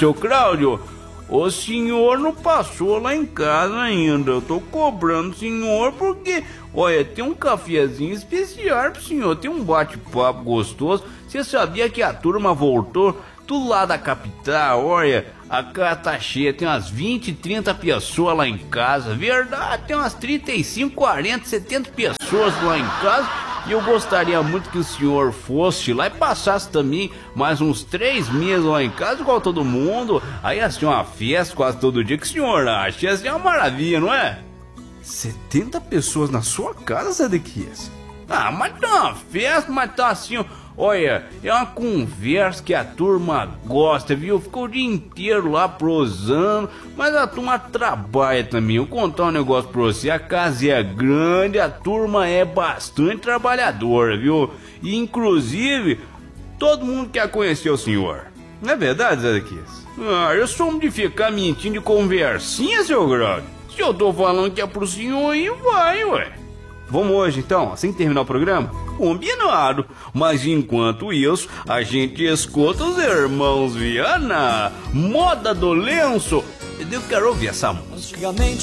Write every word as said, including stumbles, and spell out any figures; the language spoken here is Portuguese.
seu Cláudio, o senhor não passou lá em casa ainda. Eu tô cobrando o senhor porque, olha, tem um cafezinho especial pro senhor, tem um bate-papo gostoso. Você sabia que a turma voltou do lado da capital? Olha, a casa tá cheia, tem umas vinte, trinta pessoas lá em casa. Verdade, tem umas trinta e cinco, quarenta, setenta pessoas lá em casa. E eu gostaria muito que o senhor fosse lá e passasse também mais uns três meses lá em casa, igual todo mundo. Aí assim, uma festa quase todo dia. Que o senhor acha? Ia ser uma maravilha, não é? setenta pessoas na sua casa, Zedequias? Ah, mas tá uma festa, mas tá assim, olha, é uma conversa que a turma gosta, viu? Ficou o dia inteiro lá prosando, mas a turma trabalha também. Eu vou contar um negócio pra você, a casa é grande, a turma é bastante trabalhadora, viu? E inclusive, todo mundo quer conhecer o senhor. Não é verdade, Zedequias? Ah, eu sou um de ficar mentindo de conversinha, seu Grau. Se eu tô falando que é pro senhor aí, vai, ué. Vamos hoje então, assim que terminar o programa? Combinado, mas enquanto isso, a gente escuta os irmãos Viana, Moda do Lenço. Eu quero ouvir essa música.